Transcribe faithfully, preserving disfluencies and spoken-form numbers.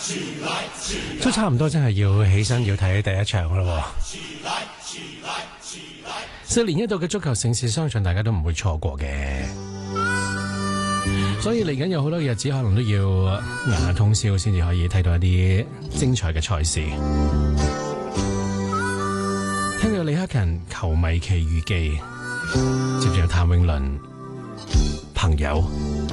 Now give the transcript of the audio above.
都差唔多，真係要起身要睇第一場咯。四年一度嘅足球盛事，相信大家都唔會錯過嘅。所以嚟緊有好多日子，可能都要捱下通宵先至可以睇到一啲精彩嘅賽事。聽到李克勤《球迷奇遇記》，接住有譚詠麟《朋友》。